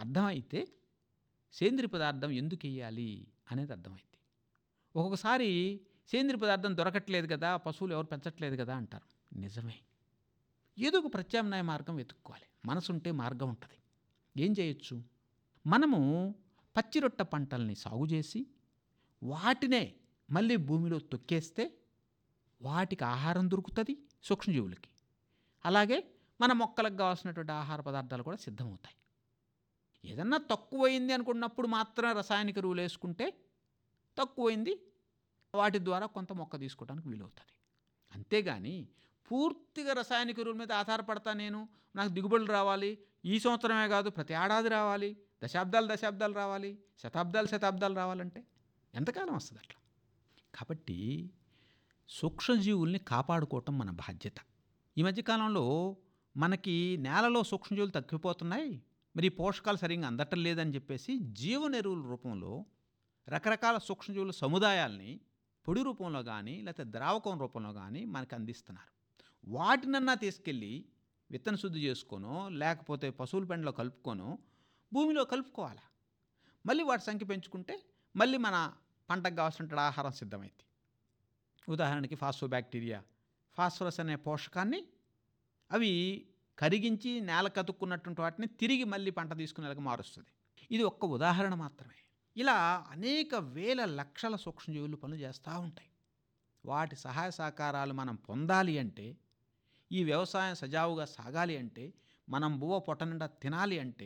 అర్థమైతే సేంద్రియ పదార్థం ఎందుకు వేయాలి అనేది అర్థమైంది. ఒక్కొక్కసారి సేంద్రియ పదార్థం దొరకట్లేదు కదా, పశువులు ఎవరు పెంచట్లేదు కదా అంటారు. నిజమే. ఏదో ఒక ప్రత్యామ్నాయ మార్గం వెతుక్కోవాలి. మనసుంటే మార్గం ఉంటుంది. ఏం చేయొచ్చు? మనము పచ్చిరొట్ట పంటల్ని సాగు చేసి వాటినే మళ్ళీ భూమిలో తొక్కేస్తే వాటికి ఆహారం దొరుకుతుంది సూక్ష్మజీవులకి. అలాగే మన మొక్కలకు కావాల్సినటువంటి ఆహార పదార్థాలు కూడా సిద్ధమవుతాయి. ఏదన్నా తక్కువైంది అనుకున్నప్పుడు మాత్రమే రసాయనిక ఎరువులు వేసుకుంటే తక్కువైంది, వాటి ద్వారా కొంత మొక్క తీసుకోవడానికి వీలవుతుంది. అంతేగాని పూర్తిగా రసాయనిక ఎరువుల మీద ఆధారపడతా నేను, నాకు దిగుబడులు రావాలి, ఈ సంవత్సరమే కాదు ప్రతి ఏడాది రావాలి, దశాబ్దాలు రావాలి, శతాబ్దాలు రావాలంటే ఎంతకాలం వస్తుంది అట్లా? కాబట్టి సూక్ష్మజీవుల్ని కాపాడుకోవటం మన బాధ్యత. ఈ మధ్యకాలంలో మనకి నేలలో సూక్ష్మజీవులు తగ్గిపోతున్నాయి, మరి ఈ పోషకాలు సరిగ్గా అందటం లేదని చెప్పేసి జీవన ఎరువుల రూపంలో రకరకాల సూక్ష్మజీవుల సముదాయాల్ని పొడి రూపంలో కానీ లేకపోతే ద్రావకం రూపంలో కానీ మనకు అందిస్తున్నారు. వాటినన్నా తీసుకెళ్ళి విత్తన శుద్ధి చేసుకోనో లేకపోతే పశువుల పెండలో కలుపుకోనో భూమిలో కలుపుకోవాలి. మళ్ళీ వాటి సంఖ్య పెంచుకుంటే మళ్ళీ మన పంటకు కావాల్సిన ఆహారం సిద్ధమైంది. ఉదాహరణకి ఫాస్ఫోబ్యాక్టీరియా, ఫాస్ఫరస్ అనే పోషకాన్ని అవి కరిగించి నేల కతుక్కున్నటువంటి వాటిని తిరిగి మళ్ళీ పంట తీసుకునేలాగా మారుస్తుంది. ఇది ఒక్క ఉదాహరణ మాత్రమే. ఇలా అనేక వేల లక్షల సూక్ష్మజీవులు పనులు చేస్తూ ఉంటాయి. వాటి సహాయ సహకారాలు మనం పొందాలి అంటే, ఈ వ్యవసాయం సజావుగా సాగాలి అంటే, మనం బువ్వ పొట్ట నిండా తినాలి అంటే,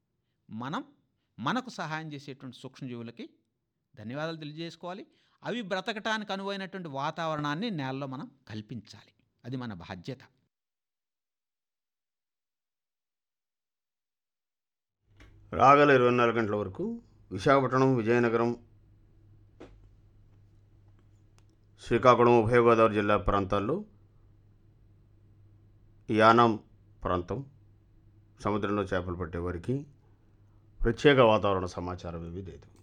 మనకు సహాయం చేసేటువంటి సూక్ష్మజీవులకి ధన్యవాదాలు తెలియజేసుకోవాలి. అవి బ్రతకటానికి అనువైనటువంటి వాతావరణాన్ని నేలలో మనం కల్పించాలి. అది మన బాధ్యత. రాగల 24 గంటల వరకు విశాఖపట్నం, విజయనగరం, శ్రీకాకుళం, ఉభయ గోదావరి జిల్లా ప్రాంతాల్లో, యానాం ప్రాంతం, సముద్రంలో చేపలు పట్టేవారికి ప్రత్యేక వాతావరణ సమాచారం ఏమీ లేదు.